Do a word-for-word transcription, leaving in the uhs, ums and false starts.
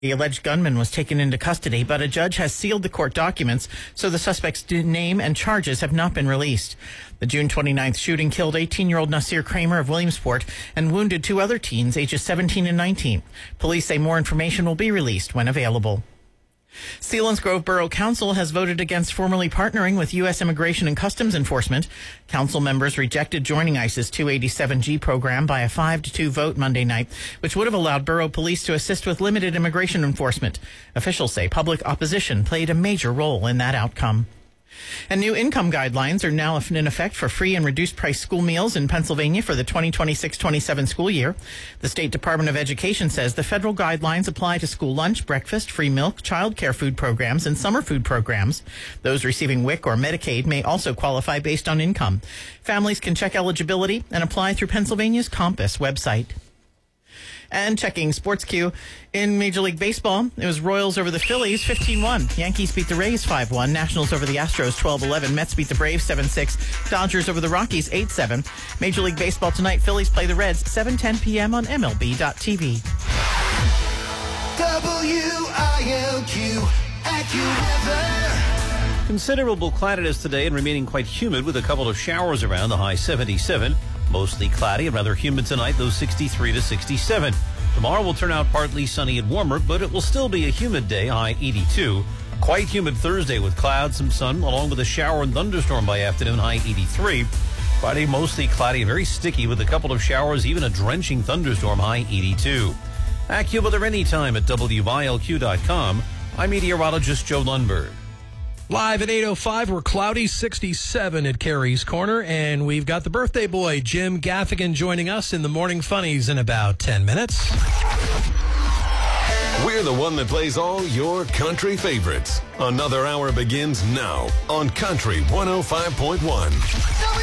The alleged gunman was taken into custody, but a judge has sealed the court documents, so the suspect's name and charges have not been released. The June twenty-ninth shooting killed eighteen-year-old Nasir Kramer of Williamsport and wounded two other teens, ages seventeen and nineteen. Police say more information will be released when available. Selinsgrove Borough Council has voted against formally partnering with U S Immigration and Customs Enforcement. Council members rejected joining ICE's two eighty-seven G program by a five to two vote Monday night, which would have allowed borough police to assist with limited immigration enforcement. Officials say public opposition played a major role in that outcome. And new income guidelines are now in effect for free and reduced price school meals in Pennsylvania for the twenty twenty-six twenty-seven school year. The State Department of Education says the federal guidelines apply to school lunch, breakfast, free milk, child care food programs, and summer food programs. Those receiving W I C or Medicaid may also qualify based on income. Families can check eligibility and apply through Pennsylvania's Compass website. And checking Sports Q in Major League Baseball, it was Royals over the Phillies fifteen one. Yankees beat the Rays five one. Nationals over the Astros twelve eleven. Mets beat the Braves seven six. Dodgers over the Rockies eight seven. Major League Baseball tonight, Phillies play the Reds seven ten p.m. on M L B dot T V. W I L Q AccuWeather. Considerable cloudiness today and remaining quite humid with a couple of showers around, the high seventy-seven. Mostly cloudy and rather humid tonight, those sixty-three to sixty-seven. Tomorrow will turn out partly sunny and warmer, but it will still be a humid day, high eighty-two. Quite humid Thursday with clouds, some sun, along with a shower and thunderstorm by afternoon, high eighty-three. Friday, mostly cloudy, very sticky with a couple of showers, even a drenching thunderstorm, high eighty-two. AccuWeather anytime at W I L Q dot com. I'm meteorologist Joe Lundberg. Live at eight oh five, we're cloudy, sixty-seven at Carey's Corner, and we've got the birthday boy, Jim Gaffigan, joining us in the Morning Funnies in about ten minutes. We're the one that plays all your country favorites. Another hour begins now on Country one oh five point one.